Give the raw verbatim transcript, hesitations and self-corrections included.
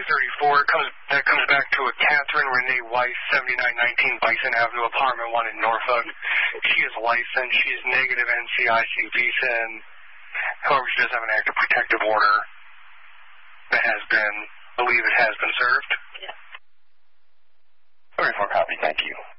thirty-four, comes, that comes back to a Catherine Renee Weiss, seventy-nine nineteen Bison Avenue, apartment one in Norfolk. She is licensed. She is negative N C I C visa, and however, she does have an active protective order that has been, I believe it has been served. thirty-four copy, thank you.